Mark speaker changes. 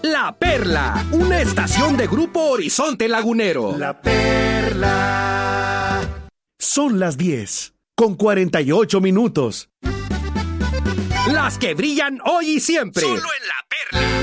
Speaker 1: La Perla, una estación de Grupo Horizonte Lagunero.
Speaker 2: La Perla.
Speaker 3: Son las 10:48.
Speaker 1: Las que brillan hoy y siempre.
Speaker 4: Solo en La Perla.